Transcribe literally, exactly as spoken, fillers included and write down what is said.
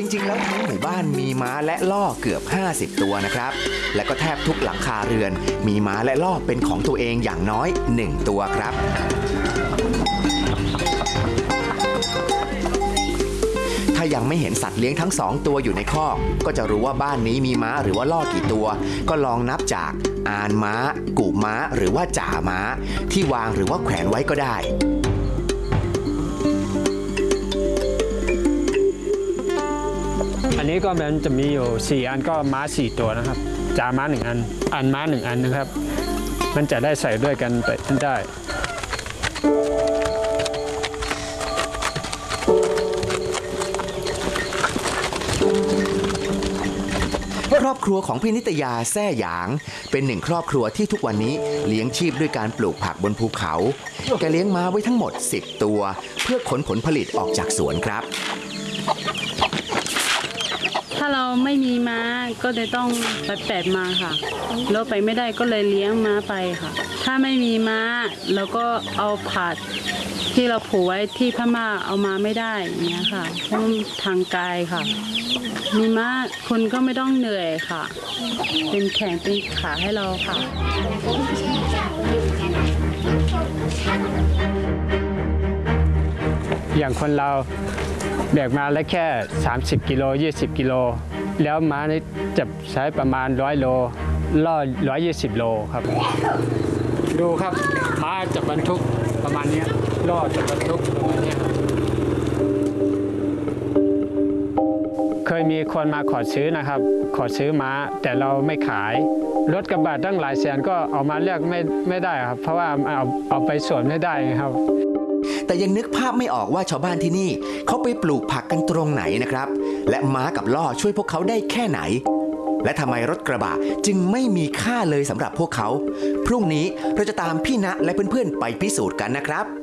ริงๆแล้วทั้งหมู่บ้านมีม้าและล่อเกือบห้าสิบตัวนะครับและก็แทบทุกหลังคาเรือนมีม้าและล่อเป็นของตัวเองอย่างน้อยหนึ่งตัวครับถ้ายังไม่เห็นสัตว์เลี้ยงทั้งสองตัวอยู่ในคอกก็จะรู้ว่าบ้านนี้มีม้าหรือว่าล่อกี่ตัวก็ลองนับจากอานม้ากู่ม้าหรือว่าจ่าม้าที่วางหรือว่าแขวนไว้ก็ได้อันนี้ก็มันจะมีอยู่สี่อันก็ม้าสี่ตัวนะครับจ่าม้าหนึ่งอันอันม้าหนึ่งอันนะครับมันจะได้ใส่ด้วยกันไปได้ครอบครัวของพี่นิตยาแซ่หยางเป็นหนึ่งครอบครัวที่ทุกวันนี้เลี้ยงชีพด้วยการปลูกผักบนภูเขาแกเลี้ยงม้าไว้ทั้งหมดสิบตัวเพื่อขนผลผลิตออกจากสวนครับถ้าเราไม่มีม้าก็เลยต้องไปแปดมาค่ะเราไปไม่ได้ก็เลยเลี้ยงม้าไปค่ะถ้าไม่มีม้าเราก็เอาผักที่เราผูกไว้ที่พม่าเอามาไม่ได้อย่างเงี้ยค่ะเพราะทางกายค่ะมีม้าคนก็ไม่ต้องเหนื่อยค่ะเป็นแขนเป็นขาให้เราค่ะอย่างคนเราแบกมาแล้วแค่สามสิบกิโลยี่สิบกิโลแล้วม้านี่จะใช้ประมาณร้อยโลล่อหนึ่งร้อยยี่สิบโลครับดูครับม้าจะบรรทุกประมาณนี้ล่อจะบรรทุกประมาณนี้ครับเคยมีคนมาขอซื้อนะครับขอซื้อม้าแต่เราไม่ขายรถกระบะตั้งหลายแสนก็เอามาเลือกไม่ไม่ได้ครับเพราะว่าเอาเอาไปสวนไม่ได้ครับแต่ยังนึกภาพไม่ออกว่าชาวบ้านที่นี่เขาไปปลูกผักกันตรงไหนนะครับและม้ากับล่อช่วยพวกเขาได้แค่ไหนและทำไมรถกระบะจึงไม่มีค่าเลยสำหรับพวกเขาพรุ่งนี้เราจะตามพี่ณและเพื่อนๆไปพิสูจน์กันนะครับ